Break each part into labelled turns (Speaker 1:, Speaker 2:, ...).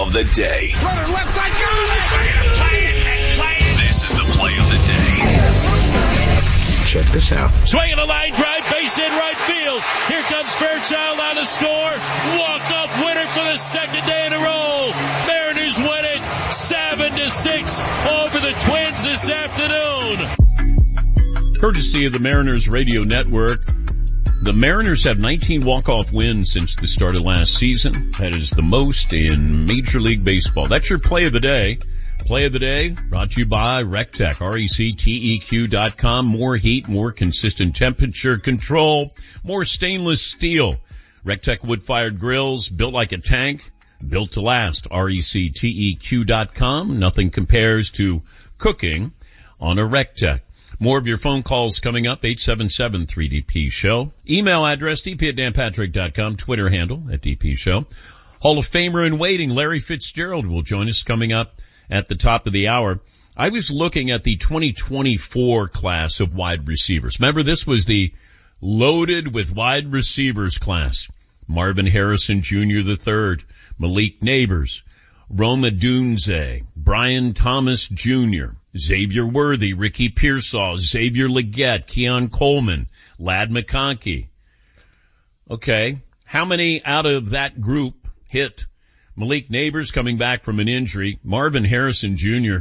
Speaker 1: of the day.
Speaker 2: Runner left side, go! Play it.
Speaker 1: This is the play of the day.
Speaker 3: Check this out.
Speaker 4: Swinging a line drive, base in right field. Here comes Fairchild on the score. Walk-off winner for the second day in a row. Mariners win it 7-6 over the Twins this afternoon. Courtesy of the Mariners Radio Network, the Mariners have 19 walk-off wins since the start of last season. That is the most in Major League Baseball. That's your play of the day. Play of the day brought to you by RecTech, RecTeq.com. More heat, more consistent temperature control, more stainless steel. RecTech wood-fired grills, built like a tank, built to last. RecTeq.com. Nothing compares to cooking on a RecTech. More of your phone calls coming up, 877-3DP-SHOW. Email address, dp@danpatrick.com. Twitter handle @DP-SHOW. Hall of Famer in waiting, Larry Fitzgerald, will join us coming up at the top of the hour. I was looking at the 2024 class of wide receivers. Remember, this was the loaded with wide receivers class. Marvin Harrison Jr. III, Malik Neighbors, Rome Odunze, Brian Thomas Jr., Xavier Worthy, Ricky Pearsall, Xavier Legette, Keon Coleman, Ladd McConkey. Okay, how many out of that group hit? Malik Neighbors coming back from an injury. Marvin Harrison Jr.,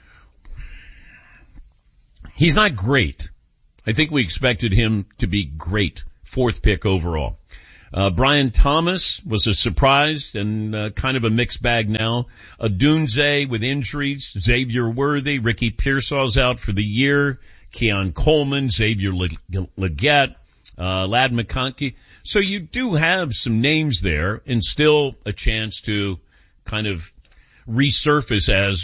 Speaker 4: he's not great. I think we expected him to be great. 4th pick overall. Brian Thomas was a surprise and kind of a mixed bag now. Odunze with injuries. Xavier Worthy, Ricky Pearsall's out for the year. Keon Coleman, Xavier Legette, Ladd McConkey. So you do have some names there and still a chance to kind of resurface as,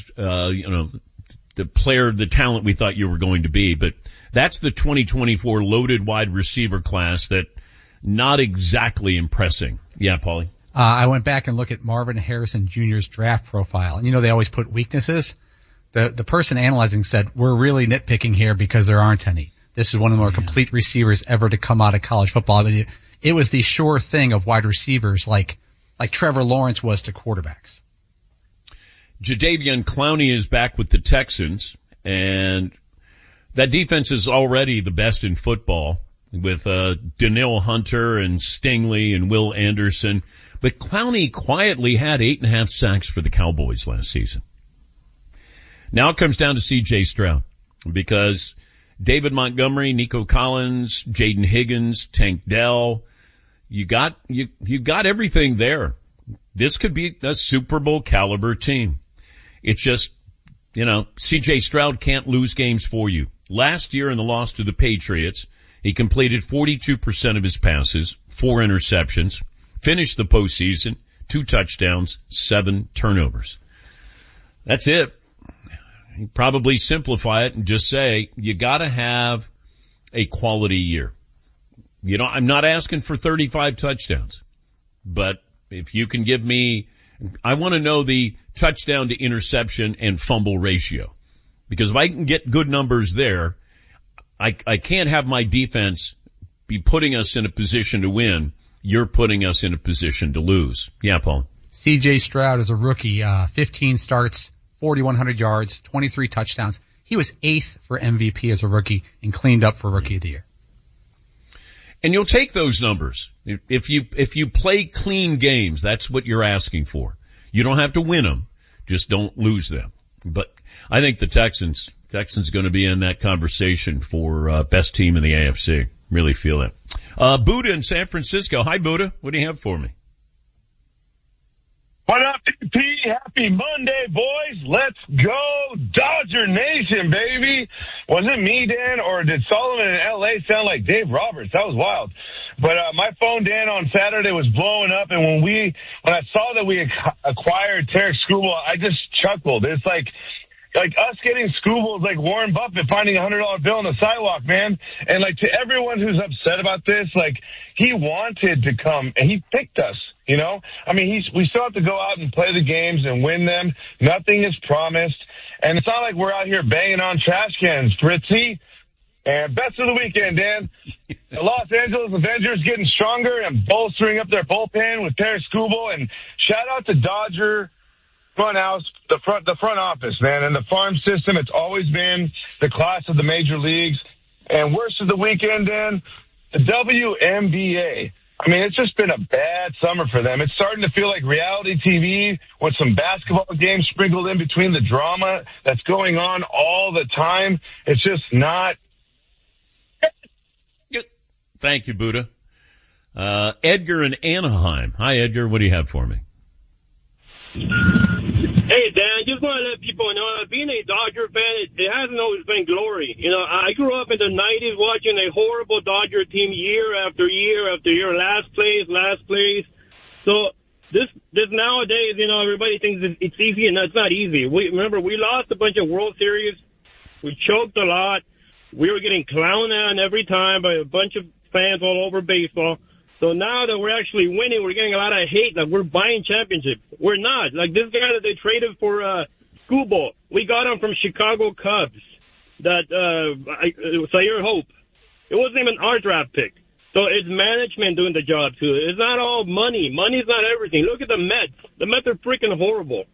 Speaker 4: the player, the talent we thought you were going to be. But that's the 2024 loaded wide receiver class that not exactly impressing. Yeah, Paulie?
Speaker 5: I went back and looked at Marvin Harrison Jr.'s draft profile. And they always put weaknesses. The person analyzing said, we're really nitpicking here because there aren't any. This is one of the more complete receivers ever to come out of college football. I mean, it was the sure thing of wide receivers like Trevor Lawrence was to quarterbacks.
Speaker 4: Jadeveon Clowney is back with the Texans, and that defense is already the best in football with Danielle Hunter and Stingley and Will Anderson. But Clowney quietly had 8.5 sacks for the Cowboys last season. Now it comes down to C.J. Stroud because David Montgomery, Nico Collins, Jaden Higgins, Tank Dell, you got everything there. This could be a Super Bowl caliber team. It's just, C.J. Stroud can't lose games for you. Last year in the loss to the Patriots, he completed 42% of his passes, 4 interceptions, finished the postseason, 2 touchdowns, 7 turnovers. That's it. You probably simplify it and just say, you gotta have a quality year. I'm not asking for 35 touchdowns, but if you can give me, I want to know the touchdown to interception and fumble ratio. Because if I can get good numbers there, I can't have my defense be putting us in a position to win. You're putting us in a position to lose. Yeah, Paul.
Speaker 5: C.J. Stroud is a rookie, 15 starts, 4,100 yards, 23 touchdowns. He was 8th for MVP as a rookie and cleaned up for Rookie of the Year.
Speaker 4: And you'll take those numbers. If you play clean games, that's what you're asking for. You don't have to win them. Just don't lose them. But I think the Texans going to be in that conversation for best team in the AFC. Really feel it. Buddha in San Francisco. Hi, Buddha. What do you have for me?
Speaker 6: What up, DP? Happy Monday, boys. Let's go Dodger Nation, baby. Was it me, Dan, or did Solomon in L.A. sound like Dave Roberts? That was wild. But my phone, Dan, on Saturday was blowing up, and when I saw that we acquired Tarek Skubal, I just chuckled. It's like us getting Skubal is like Warren Buffett finding a $100 bill on the sidewalk, man. And to everyone who's upset about this, he wanted to come and he picked us. I mean, we still have to go out and play the games and win them. Nothing is promised. And it's not like we're out here banging on trash cans, Fritzy. And best of the weekend, Dan. The Los Angeles Avengers getting stronger and bolstering up their bullpen with Tarek Skubal. And shout out to Dodger front office, man, and the farm system. It's always been the class of the major leagues. And worst of the weekend, Dan, the WNBA. I mean, it's just been a bad summer for them. It's starting to feel like reality TV with some basketball games sprinkled in between the drama that's going on all the time. It's just not.
Speaker 4: Thank you, Buddha. Edgar in Anaheim. Hi, Edgar. What do you have for me?
Speaker 7: Hey, Dan, just want to let people know that being a Dodger fan, it hasn't always been glory. You know, I grew up in the 90s watching a horrible Dodger team year after year after year, last place. So this nowadays, you know, everybody thinks it's easy, and that's not easy. We lost a bunch of World Series. We choked a lot. We were getting clowned on every time by a bunch of fans all over baseball. So now that we're actually winning, we're getting a lot of hate. Like, we're buying championships. We're not. Like, this guy that they traded for Skubal, we got him from Chicago Cubs. Zaire Hope. It wasn't even our draft pick. So it's management doing the job, too. It's not all money. Money's not everything. Look at the Mets. The Mets are freaking horrible.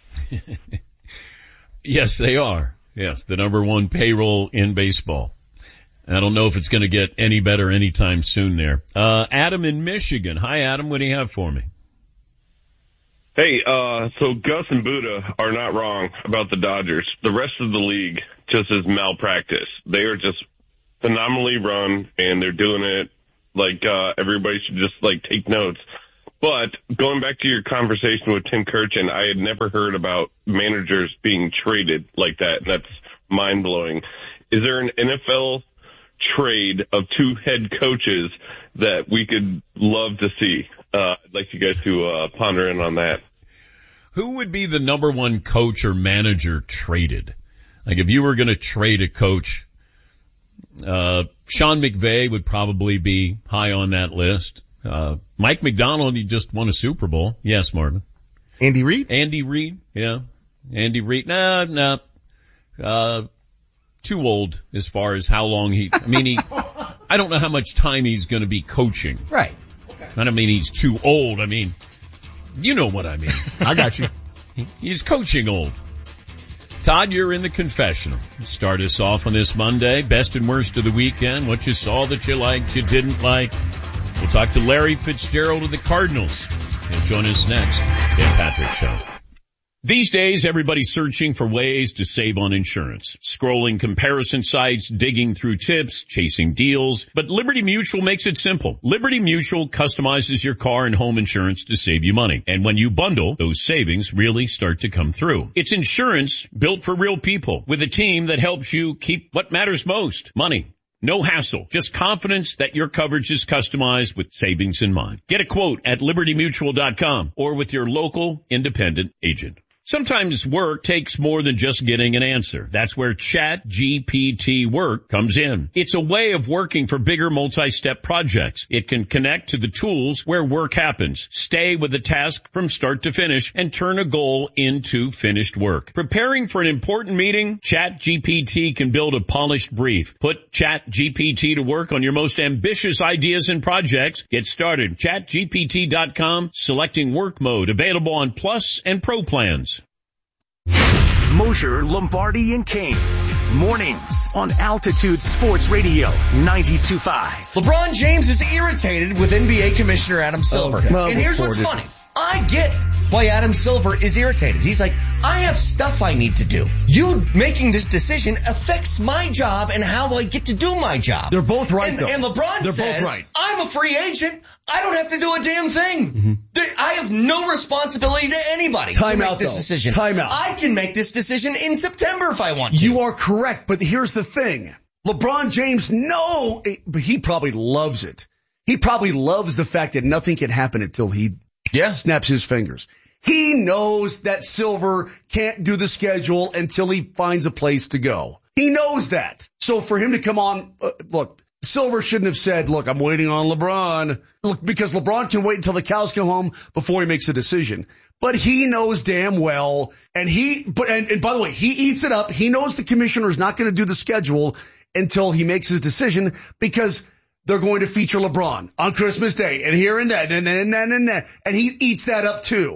Speaker 4: Yes, they are. Yes, the number one payroll in baseball. I don't know if it's going to get any better anytime soon there. Adam in Michigan. Hi, Adam. What do you have for me?
Speaker 8: Hey, so Gus and Buddha are not wrong about the Dodgers. The rest of the league just is malpractice. They are just phenomenally run, and they're doing it like everybody should just like take notes. But going back to your conversation with Tim Kurkjian, I had never heard about managers being traded like that. That's mind-blowing. Is there an NFL trade of two head coaches that we could love to see? I'd like you guys to ponder in on that.
Speaker 4: Who would be the number one coach or manager traded? Like, if you were going to trade a coach, Sean McVay would probably be high on that list. Mike McDonald, he just won a Super Bowl. Yes, Marvin.
Speaker 9: Andy Reid?
Speaker 4: Andy Reid, yeah. Andy Reid, no. Too old as far as how long I don't know how much time he's going to be coaching.
Speaker 5: Right.
Speaker 4: I don't mean he's too old. I mean, you know what I mean.
Speaker 9: I got you.
Speaker 4: He's coaching old. Todd, you're in the confessional. Start us off on this Monday. Best and worst of the weekend. What you saw that you liked, you didn't like. We'll talk to Larry Fitzgerald of the Cardinals. He'll join us next. Dan Patrick Show. These days, everybody's searching for ways to save on insurance. Scrolling comparison sites, digging through tips, chasing deals. But Liberty Mutual makes it simple. Liberty Mutual customizes your car and home insurance to save you money. And when you bundle, those savings really start to come through. It's insurance built for real people with a team that helps you keep what matters most, money. No hassle, just confidence that your coverage is customized with savings in mind. Get a quote at libertymutual.com or with your local independent agent. Sometimes work takes more than just getting an answer. That's where ChatGPT Work comes in. It's a way of working for bigger multi-step projects. It can connect to the tools where work happens, stay with the task from start to finish, and turn a goal into finished work. Preparing for an important meeting? ChatGPT can build a polished brief. Put ChatGPT to work on your most ambitious ideas and projects. Get started. ChatGPT.com, selecting work mode, available on Plus and Pro plans.
Speaker 10: Mosher, Lombardi, and King. Mornings on Altitude Sports Radio 92.5.
Speaker 11: LeBron James is irritated with NBA Commissioner Adam Silver. Okay. Well, and here's what's funny. I get why Adam Silver is irritated. He's like, I have stuff I need to do. You making this decision affects my job and how I get to do my job.
Speaker 9: They're both right, though.
Speaker 11: And LeBron says, both right. I'm a free agent. I don't have to do a damn thing. Mm-hmm. I have no responsibility to anybody to make this decision.
Speaker 9: Time out.
Speaker 11: I can make this decision in September if I want to.
Speaker 9: You are correct, but here's the thing. LeBron James, but he probably loves it. He probably loves the fact that nothing can happen until he snaps his fingers. He knows that Silver can't do the schedule until he finds a place to go. He knows that. So for him to come on, look, Silver shouldn't have said, look, I'm waiting on LeBron. Look, because LeBron can wait until the cows come home before he makes a decision. But he knows damn well, and by the way, he eats it up. He knows the commissioner is not going to do the schedule until he makes his decision because they're going to feature LeBron on Christmas Day and here and that and that. And he eats that up too.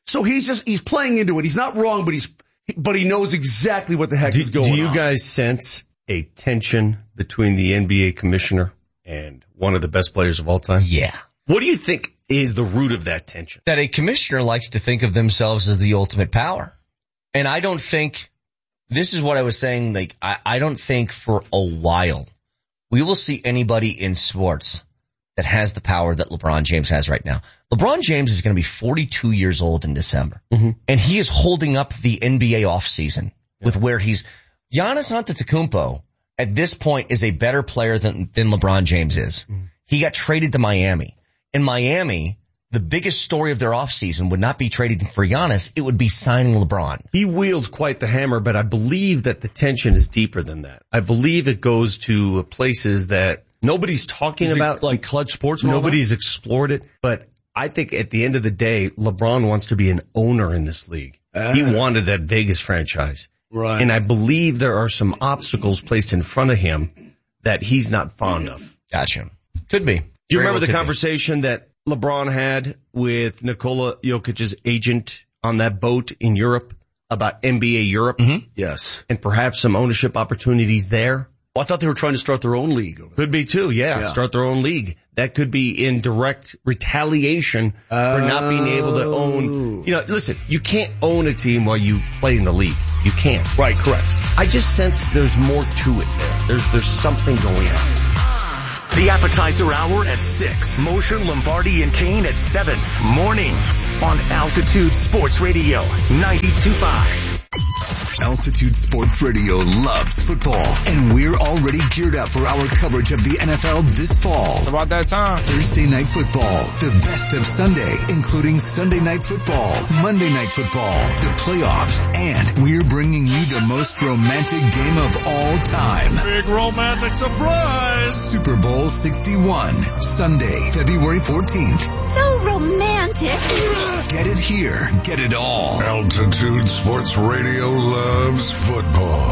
Speaker 9: So he's playing into it. He's not wrong, but he knows exactly what the heck is going on.
Speaker 12: Do you guys sense a tension between the NBA commissioner and one of the best players of all time?
Speaker 11: Yeah.
Speaker 12: What do you think is the root of that tension?
Speaker 11: That a commissioner likes to think of themselves as the ultimate power. And I don't think, this is what I was saying, like, I don't think for a while we will see anybody in sports that has the power that LeBron James has right now. LeBron James is going to be 42 years old in December. Mm-hmm. And he is holding up the NBA offseason with where he's, Giannis Antetokounmpo at this point is a better player than LeBron James is. Mm-hmm. He got traded to Miami. In Miami, the biggest story of their offseason would not be trading for Giannis. It would be signing LeBron.
Speaker 12: He wields quite the hammer, but I believe that the tension is deeper than that. I believe it goes to places that nobody's talking about.
Speaker 9: Like Clutch Sports?
Speaker 12: Nobody's explored it. But I think at the end of the day, LeBron wants to be an owner in this league. He wanted that Vegas franchise.
Speaker 9: Right.
Speaker 12: And I believe there are some obstacles placed in front of him that he's not fond of.
Speaker 11: Gotcha. Could be.
Speaker 12: Do you remember the conversation that LeBron had with Nikola Jokic's agent on that boat in Europe about NBA Europe?
Speaker 9: Mm-hmm. Yes.
Speaker 12: And perhaps some ownership opportunities there?
Speaker 9: Well, I thought they were trying to start their own league.
Speaker 12: Could be too, yeah. Start their own league. That could be in direct retaliation for not being able to own. You know, listen, you can't own a team while you play in the league. You can't.
Speaker 9: Right, correct.
Speaker 12: I just sense there's more to it there. There's something going on.
Speaker 10: The appetizer hour at 6. Mosher, Lombardi, and Kane at 7. Mornings on Altitude Sports Radio 92.5.
Speaker 1: Altitude Sports Radio loves football, and we're already geared up for our coverage of the NFL this fall.
Speaker 2: It's about that time.
Speaker 1: Thursday Night Football, the best of Sunday, including Sunday Night Football, Monday Night Football, the playoffs, and we're bringing you the most romantic game of all time.
Speaker 2: Big romantic surprise.
Speaker 1: Super Bowl 61, Sunday, February 14th.
Speaker 13: So romantic.
Speaker 1: Get it here, get it all.
Speaker 14: Altitude Sports Radio loves football.